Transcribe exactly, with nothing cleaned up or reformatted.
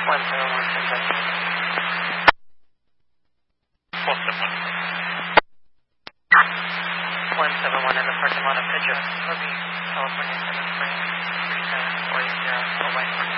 one seven one seven. One seven one. one seven one in the parking lot of Pedro, California seven three seven four eight zero. Oh, wait.